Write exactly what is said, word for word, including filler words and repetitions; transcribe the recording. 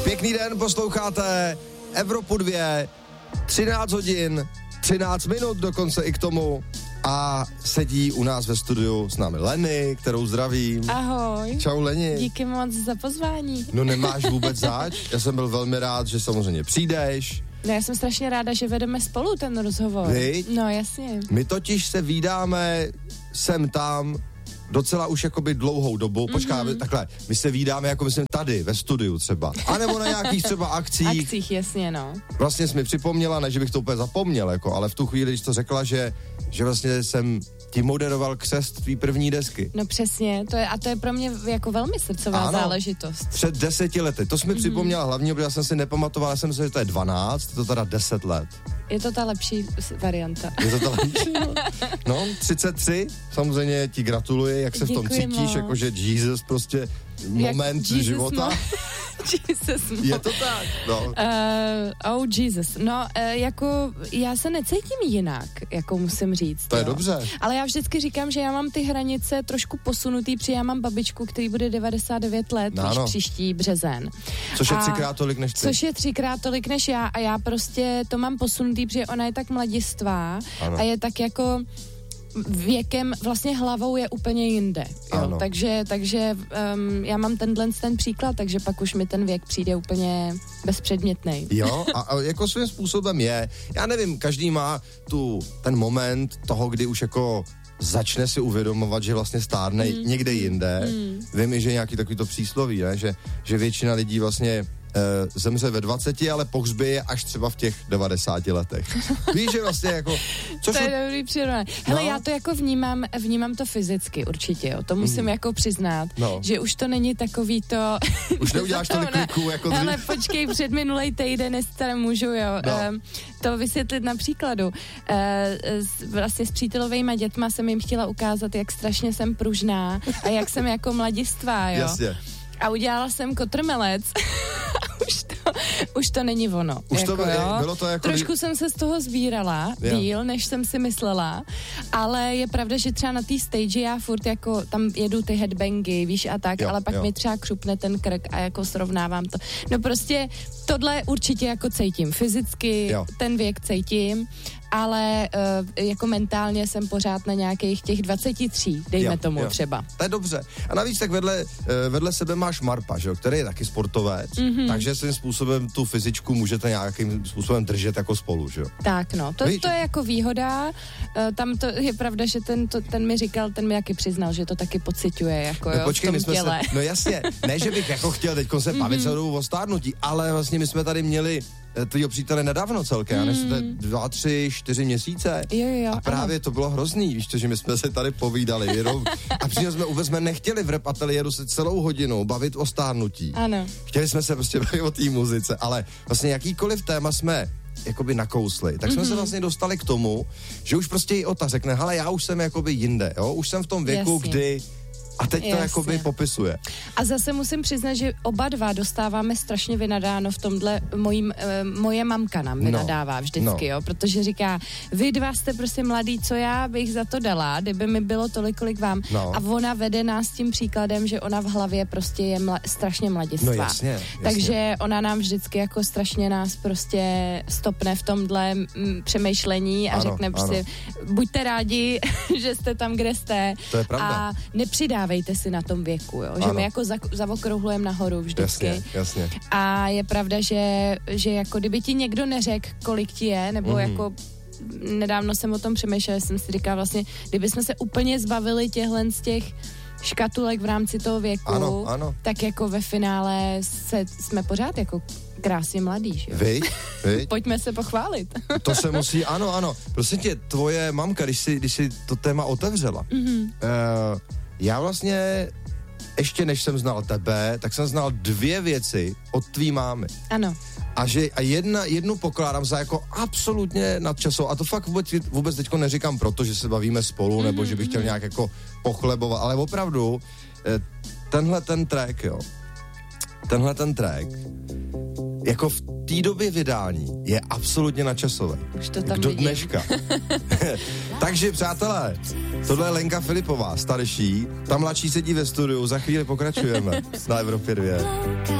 Pěkný den, posloucháte Evropu dva, třináct hodin, třináct minut dokonce i k tomu a sedí u nás ve studiu s námi Leny, kterou zdravím. Ahoj. Čau Leni. Díky moc za pozvání. No nemáš vůbec zač, já jsem byl velmi rád, že samozřejmě přijdeš. No já jsem strašně ráda, že vedeme spolu ten rozhovor. Viď? No jasně. My totiž se vídáme sem tam docela už jakoby dlouhou dobu. Počká, mm-hmm. takhle, my se vídáme jako myslím tady, ve studiu třeba. A nebo na nějakých třeba akcích. Akcích, jasně, no. Vlastně jsi mi připomněla, ne, že bych to úplně zapomněl, jako, ale v tu chvíli, když to řekla, že, že vlastně jsem ti moderoval křest tvý první desky. No přesně, to je, a to je pro mě jako velmi srdcová ano, záležitost. Před deseti lety, to jsi mi mm-hmm. připomněla hlavně, protože já jsem si nepamatoval, já jsem myslel, že to je dvanáct, to teda deset let. Je to ta lepší varianta. Je to ta lepší? No, třicet tři, samozřejmě ti gratuluji, jak se Děkuji v tom cítíš, moc. Jakože Jesus prostě moment Jesus života. Mo- Jesus mo- Je to tak, no. Uh, oh Jesus, no uh, jako já se necítím jinak, jako musím říct. To je jo. dobře. Ale já vždycky říkám, že já mám ty hranice trošku posunutý, protože já mám babičku, který bude devadesát devět let, no, víš, příští březen. Což je a, třikrát tolik než ty. Což je třikrát tolik než já a já prostě to mám posunutý, protože ona je tak mladistvá ano. a je tak jako věkem, vlastně hlavou je úplně jinde. Jo? Takže, takže um, já mám tenhle ten příklad, takže pak už mi ten věk přijde úplně bezpředmětnej. Jo, a, a jako svým způsobem je. Já nevím, každý má tu, ten moment toho, kdy už jako začne si uvědomovat, že vlastně stárne mm. někde jinde. Mm. Vím i, že nějaký takový to přísloví, ne? Že, že většina lidí vlastně Uh, zemře ve dvaceti, ale pohřběje až třeba v těch devadesáti letech. Víš, že vlastně jako... Což to je dobrý přirovnání. Hele, no? já to jako vnímám, vnímám to fyzicky určitě, jo. To musím mm. jako přiznat, no. že už to není takový to... Už neuděláš tolik kliků jako dřív. Ale počkej, před minulej týden, jestli tady můžu, jo, no. um, to vysvětlit na příkladu. Uh, s, vlastně s přítelovejma dětma jsem jim chtěla ukázat, jak strašně jsem pružná a jak jsem jako mladistvá, jo. Jasně. A udělala jsem kotrmelec. už, to, už to není ono. Už jako, to bylo, jo? bylo to jako... Trošku jsem se z toho sbírala, yeah. díl, než jsem si myslela, ale je pravda, že třeba na té stage já furt jako tam jedu ty headbangy, víš, a tak, jo, ale pak jo. mi třeba křupne ten krk a jako srovnávám to. No prostě tohle určitě jako cítím. Fyzicky jo. ten věk cítím, ale uh, jako mentálně jsem pořád na nějakých těch dvaceti tří, dejme jo, tomu jo. třeba. To je dobře. A navíc tak vedle, uh, vedle sebe máš Marpa, že jo, který je taky sportovec, mm-hmm. takže svým způsobem tu fyzičku můžete nějakým způsobem držet jako spolu, že jo. Tak no, to, to je jako výhoda. Uh, tam to je pravda, že ten, to, ten mi říkal, ten mi taky přiznal, že to taky pociťuje jako no, jo, počkej, v tom my jsme těle. Se, no jasně, ne, že bych jako chtěl teďko se bavit mm-hmm. o stárnutí, ale vlastně my jsme tady měli tvýho přítele nedávno celkem, mm. než to dva, tři, čtyři měsíce. Jo, jo, a právě ano. to bylo hrozný, víš to, že my jsme se tady povídali jenom a přitom jsme vůbec jsme nechtěli v rap ateliéru se celou hodinu bavit o stárnutí. Ano. Chtěli jsme se prostě bavit o té muzice, ale vlastně jakýkoliv téma jsme jakoby nakousli, tak jsme mm-hmm. se vlastně dostali k tomu, že už prostě i Ota řekne, hele, já už jsem jakoby jinde, jo, už jsem v tom věku, Jasně. kdy a teď to Jasně. jakoby popisuje. A zase musím přiznat, že oba dva dostáváme strašně vynadáno v tomhle, mojím, e, moje mamka nám vynadává vždycky, no. jo, protože říká, vy dva jste prostě mladý, co já bych za to dala, kdyby mi bylo tolik, kolik vám. No. A ona vede nás tím příkladem, že ona v hlavě prostě je mla, strašně mladistvá. No jasně, jasně. Takže ona nám vždycky jako strašně nás prostě stopne v tomhle m, přemýšlení a ano, řekne prostě, ano. buďte rádi, že jste tam, kde jste. To je pravda. A nepřidávejte dávejte si na tom věku, jo? Že ano. my jako zavokrouhlujeme nahoru vždycky. Jasně, jasně. A je pravda, že, že jako kdyby ti někdo neřekl, kolik ti je, nebo mm. jako nedávno jsem o tom přemýšlela, jsem si říkala vlastně, kdyby jsme se úplně zbavili těchhle z těch škatulek v rámci toho věku, ano, ano. tak jako ve finále se, jsme pořád jako krásně mladý, že jo? Vy? Vy? Pojďme se pochválit. To se musí, ano, ano. Prosím tě, tvoje mamka, když si, když si to téma otevřela, mm-hmm. uh, já vlastně, ještě než jsem znal tebe, tak jsem znal dvě věci od tvý mámy. Ano. A že a jedna, jednu pokládám za jako absolutně nadčasovou. A to fakt vůbec, vůbec teďko neříkám proto, že se bavíme spolu, mm-hmm. nebo že bych chtěl nějak jako pochlebovat, ale opravdu, tenhle ten track, jo, tenhle ten track, jako v té době vydání je absolutně nadčasový. Už to tam do vidím. dneška. Takže, přátelé, tohle je Lenka Filipová, starší, ta mladší sedí ve studiu, za chvíli pokračujeme na Evropě dva.